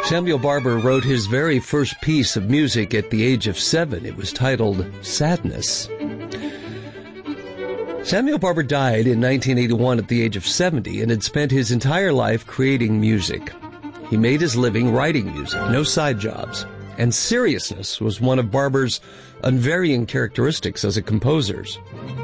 Samuel Barber wrote his very first piece of music at the age of 7. It was titled Sadness. Samuel Barber died in 1981 at the age of 70 and had spent his entire life creating music. He made his living writing music, no side jobs, and seriousness was one of Barber's unvarying characteristics as a composer.